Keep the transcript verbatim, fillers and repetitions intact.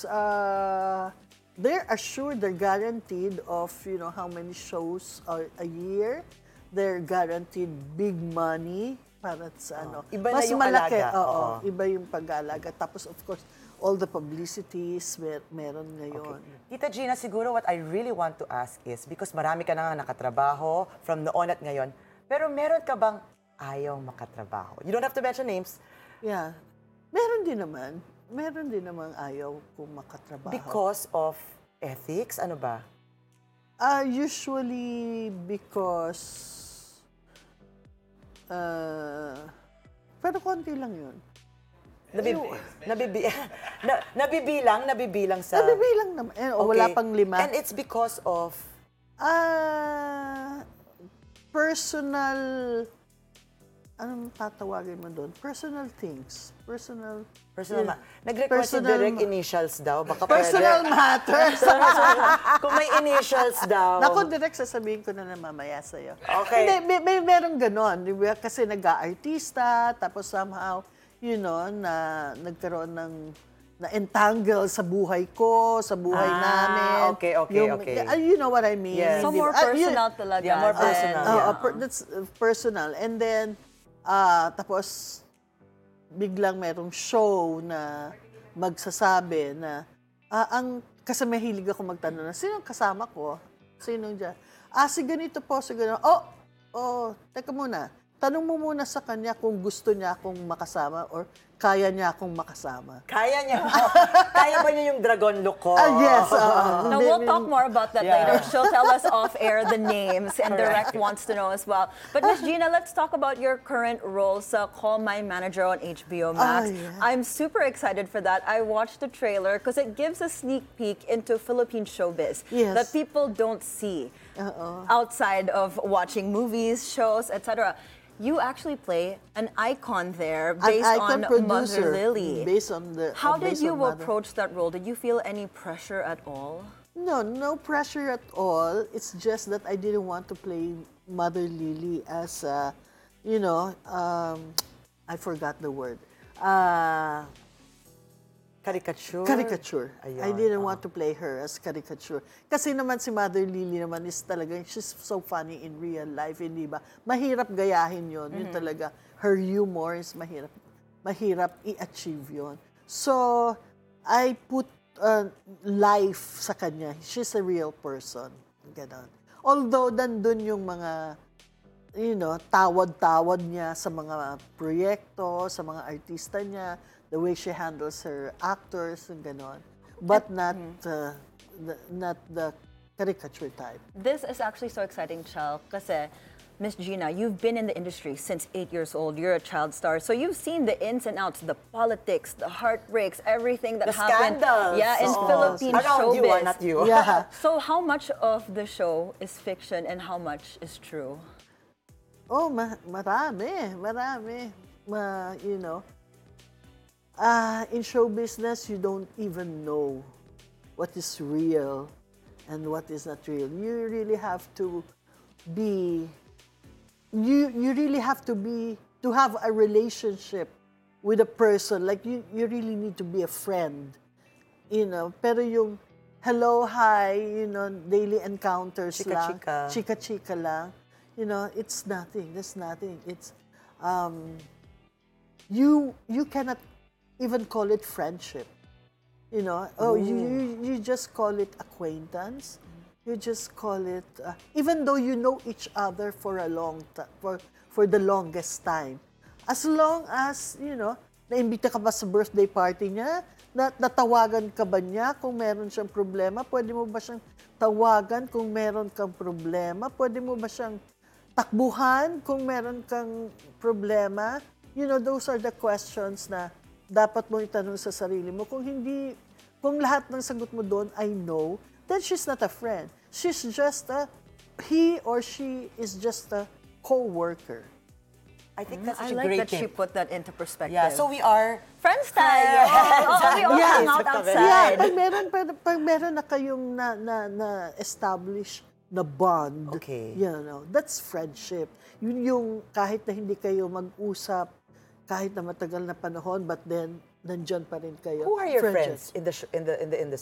because uh, they're assured, they're guaranteed of, you know, how many shows a, a year. They're guaranteed big money para sa ano. Iba na Mas yung malaki, alaga. oo, Oo. iba yung pag-aalaga. Tapos, of course, all the publicities mer meron ngayon. Tita Gina, siguro what I really want to ask is, because marami ka na nga nakatrabaho from noon at ngayon, pero meron ka bang ayaw makatrabaho? You don't have to mention names. Yeah. Meron din naman. Meron din naman ayaw kung makatrabaho. Because of ethics? Ano ba? Uh, usually because... Uh, pero konti lang yun. Nabib nabibi na nabibilang, nabibilang sa... Nabibilang naman. Eh, o, wala pang lima. And it's because of... Ah... personal... Anong tatawagin mo doon? Personal things. Personal... Personal yeah. ma Nag-request si Personal Direk ma- initials daw. Baka Personal pwede. matters. Kung may initials daw. Naku, direct sasabihin ko na na mamaya sa'yo. Okay. Hindi, may, may meron ganon. Di ba? Kasi nag-aartista, tapos somehow, you know, na nagkaroon ng na-entangle sa buhay ko, sa buhay Ah, namin. okay, okay, okay. uh, You know what I mean? Yes. So Di ba? more Ah, yun- personal talaga. Yeah, more than- personal. Oo, Yeah. per- that's uh, personal. And then, ah tapos, biglang merong show na magsasabi na, ah, ang, kasi may hilig ako magtanong na, sino ang kasama ko? Sino dyan? Ah, si ganito po, si ganito. Oh, oh, teka muna. Tanong mo muna sa kanya kung gusto niya akong makasama or kaya niya akong makasama. Kaya niya. Kaya ba niya yung dragon look ko? Ah, yes. ah, Now, we'll talk more about that Yeah. later. She'll tell us off-air the names, and Direct wants to know as well. But Miss Gina, let's talk about your current role sa Call My Manager on H B O Max. Ah, yeah. I'm super excited for that. I watched the trailer because it gives a sneak peek into Philippine showbiz Yes. that people don't see outside of watching movies, shows, et cetera. You actually play an icon there An based icon on producer, Mother Lily. based on the- How uh, did based you on Mother. approach that role? Did you feel any pressure at all? No, no pressure at all. It's just that I didn't want to play Mother Lily as, uh, you know, um, I forgot the word. Uh, Caricature? caricature. I Ayun, didn't oh. want to play her as caricature. Kasi naman si Mother Lily naman is talaga, she's so funny in real life, hindi ba? Mahirap gayahin yon. Yun talaga. Her humor is mahirap. Mahirap i-achieve yon. So, I put uh, life sa kanya. She's a real person. Ganon. Although, nandun yung mga, you know, tawad-tawad niya sa mga proyekto, sa mga artista niya, the way she handles her actors, and ganon. But not, uh, the, not the caricature type. This is actually so exciting, Chel, kasi Miss Gina, you've been in the industry since eight years old. You're a child star, so you've seen the ins and outs, the politics, the heartbreaks, everything that The happened. scandals. Yeah, in Oo. Philippine Around showbiz. you, ah, not you. Yeah. So how much of the show is fiction and how much is true? Oh, ma marami, marami. Ma, you know, uh, in show business, you don't even know what is real and what is not real. You really have to be, you, you really have to be, to have a relationship with a person. Like, you, you really need to be a friend, you know. Pero yung hello, hi, you know, daily encounters lang. Chika-chika. Chika-chika lang. You know, it's nothing. There's nothing. It's, um, you, you cannot even call it friendship. You know, oh, you, you, you just call it acquaintance. You just call it, uh, even though you know each other for a long time, for, for the longest time. As long as, you know, naimbita ka ba sa birthday party niya, na, natawagan ka ba niya kung meron siyang problema, pwede mo ba siyang tawagan kung meron kang problema, pwede mo ba siyang takbuhan kung meron kang problema. You know, those are the questions na dapat mo itanong sa sarili mo. Kung hindi, kung lahat ng sagot mo doon ay no, then she's not a friend. She's just a, he or she is just a co-worker. I think that's I such a like great that she thing. put that into perspective. Yeah, so we are... friends tayo. Oh, oh, we all Yeah. hang out Yeah. outside. Yeah, pag meron, pag, pag meron na kayong na, na, na establish na bond, Okay. you know, that's friendship. Yun yung kahit na hindi kayo mag-usap, kahit na matagal na panahon, but then nandyan pa rin kayo. Who are your Friendships. friends in the sh- in the in the industry?